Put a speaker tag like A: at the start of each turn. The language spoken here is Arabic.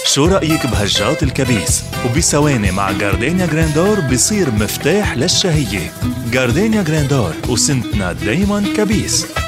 A: شو رأيك بهجات الكبيس؟ وبثواني مع جاردينيا جراندور بصير مفتاح للشهية. جاردينيا جراندور، وسنتنا دايما كبيس.